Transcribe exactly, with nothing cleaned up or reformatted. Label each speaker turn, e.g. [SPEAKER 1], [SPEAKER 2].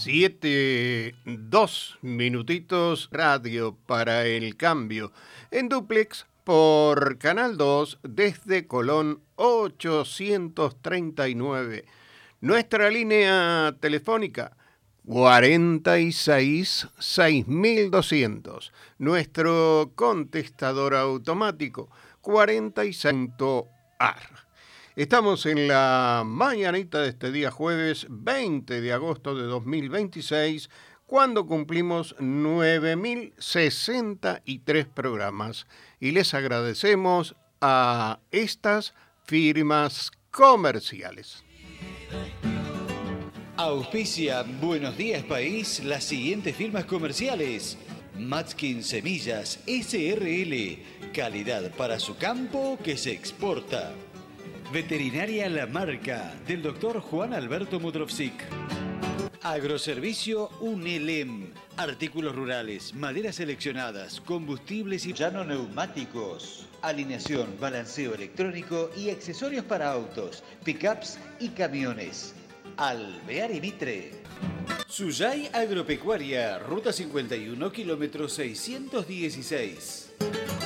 [SPEAKER 1] Siete, dos minutitos, radio para el cambio. En dúplex por Canal dos desde Colón ochocientos treinta y nueve. Nuestra línea telefónica cuarenta y seis, seis mil doscientos. Nuestro contestador automático cuarenta y seis A R. Estamos en la mañanita de este día jueves veinte de agosto de dos mil veintiséis, cuando cumplimos nueve mil sesenta y tres programas. Y les agradecemos a estas firmas comerciales.
[SPEAKER 2] Auspicia Buenos Días País las siguientes firmas comerciales. Matskin Semillas S R L, calidad para su campo que se exporta. Veterinaria La Marca, del doctor Juan Alberto Mudrovsik. Agroservicio Unelem, artículos rurales, maderas seleccionadas, combustibles y llano neumáticos, alineación, balanceo electrónico y accesorios para autos, pickups y camiones. Alvear y Mitre. Suyay Agropecuaria, ruta cincuenta y uno, kilómetro seiscientos dieciséis.